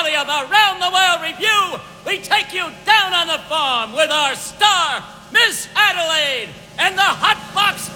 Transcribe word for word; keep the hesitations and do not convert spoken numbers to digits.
finale of the Round the World Review, we take you down on the farm with our star, Miss Adelaide, and the Hot Box